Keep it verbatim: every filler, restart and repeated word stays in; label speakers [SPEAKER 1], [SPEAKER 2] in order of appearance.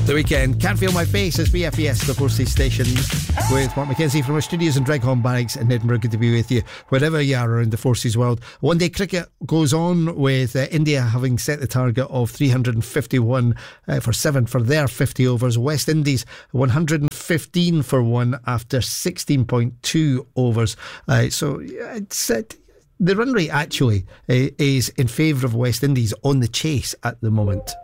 [SPEAKER 1] The Weekend. Can't Feel My Face as B F E S, the Four Seas Station, with Mark Mackenzie from our studios in Dreghorn Barracks in Edinburgh. Good to be with you wherever you are around the Four Seas world. One day cricket goes on with uh, India having set the target of three hundred fifty-one uh, for seven for their fifty overs. West Indies one hundred fifteen for one after sixteen point two overs. Uh, so it's uh, the run rate actually uh, is in favour of West Indies on the chase at the moment.